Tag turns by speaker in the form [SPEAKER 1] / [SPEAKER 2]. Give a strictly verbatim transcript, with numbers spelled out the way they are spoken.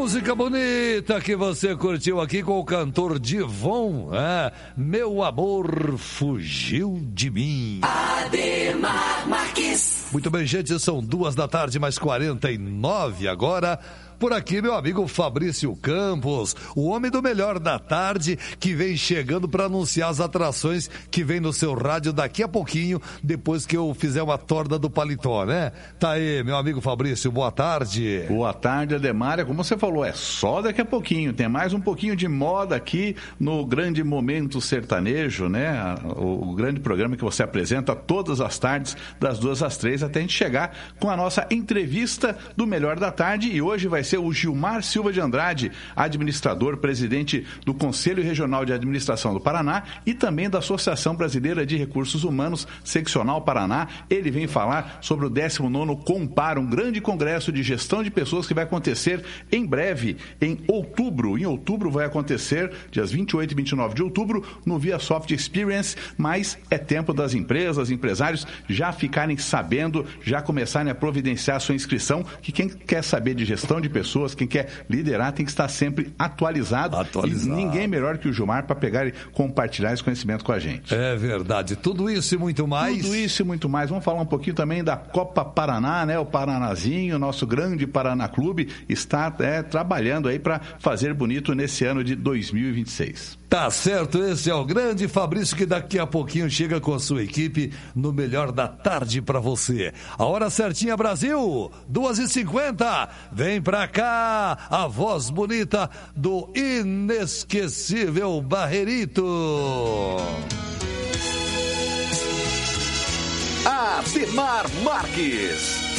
[SPEAKER 1] Música bonita que você curtiu aqui com o cantor Divon, é, Meu Amor Fugiu de Mim.
[SPEAKER 2] Ademar Marques.
[SPEAKER 1] Muito bem, gente, são duas da tarde, mais quarenta e nove agora. Por aqui, meu amigo Fabrício Campos, o homem do Melhor da Tarde, que vem chegando para anunciar as atrações que vem no seu rádio daqui a pouquinho, depois que eu fizer uma torda do paletó, né? Tá aí, meu amigo Fabrício, boa tarde.
[SPEAKER 3] Boa tarde, Ademar. Como você falou, é só daqui a pouquinho. Tem mais um pouquinho de moda aqui no Grande Momento Sertanejo, né? O, o grande programa que você apresenta todas as tardes, das duas às três, até a gente chegar com a nossa entrevista do Melhor da Tarde. E hoje vai ser o Gilmar Silva de Andrade, administrador, presidente do Conselho Regional de Administração do Paraná e também da Associação Brasileira de Recursos Humanos, Seccional Paraná. Ele vem falar sobre o décimo nono Compara, um grande congresso de gestão de pessoas que vai acontecer em breve, em outubro. Em outubro vai acontecer, dias vinte e oito e vinte e nove de outubro, no ViaSoft Experience, mas é tempo das empresas, empresários já ficarem sabendo, já começarem a providenciar a sua inscrição, que quem quer saber de gestão de pessoas, pessoas, quem quer liderar tem que estar sempre atualizado.
[SPEAKER 1] Atualizado.
[SPEAKER 3] E ninguém melhor que o Gilmar para pegar e compartilhar esse conhecimento com a gente.
[SPEAKER 1] É verdade. Tudo isso e muito mais.
[SPEAKER 3] Tudo isso e muito mais. Vamos falar um pouquinho também da Copa Paraná, né? O Paranazinho, nosso grande Paraná Clube, está é, trabalhando aí para fazer bonito nesse ano de dois mil e vinte e seis.
[SPEAKER 1] Tá certo, esse é o grande Fabrício que daqui a pouquinho chega com a sua equipe no Melhor da Tarde para você. A hora certinha, Brasil, duas e cinquenta. Vem pra cá a voz bonita do inesquecível Barrerito.
[SPEAKER 4] Ademar Marques.